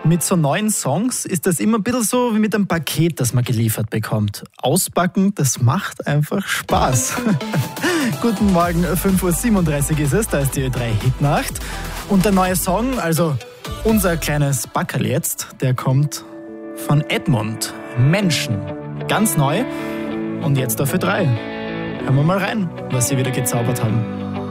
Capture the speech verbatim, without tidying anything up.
Mit so neuen Songs ist das immer ein bisschen so wie mit einem Paket, das man geliefert bekommt. Auspacken, das macht einfach Spaß. Guten Morgen, fünf Uhr siebenunddreißig ist es, da ist die Ö drei Hitnacht. Und der neue Song, also unser kleines Backerl jetzt, der kommt von Edmund. Menschen. Ganz neu und jetzt auf Ö drei. Hören wir mal rein, was sie wieder gezaubert haben.